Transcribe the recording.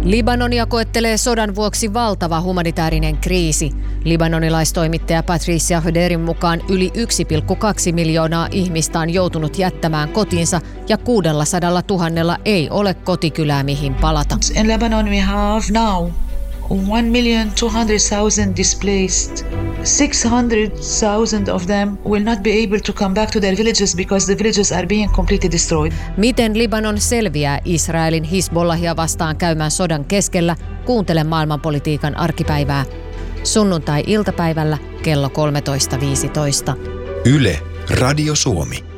Libanonia koettelee sodan vuoksi valtava humanitaarinen kriisi. Libanonilaistoimittaja Patricia Höderin mukaan yli 1,2 miljoonaa ihmistä on joutunut jättämään kotinsa ja 600 000 ei ole kotikylää mihin palata. In Lebanon we have now 1,2 million displaced. 600,000 of them will not be able to come back to their villages because the villages are being completely destroyed. Miten Libanon selviää Israelin Hizbollahia vastaan käymän sodan keskellä? Kuuntele maailmanpolitiikan arkipäivää. Sunnuntai-iltapäivällä kello 13.15. Yle, Radio Suomi.